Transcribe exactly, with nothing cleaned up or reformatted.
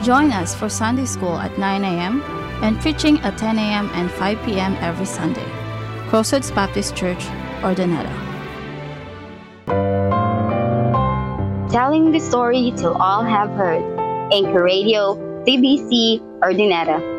Join us for Sunday School at nine a.m. and preaching at ten a.m. and five p.m. every Sunday. Crossroads Baptist Church, Ordinary. Telling the story till all have heard. Anchor Radio, C B C, Ordinary.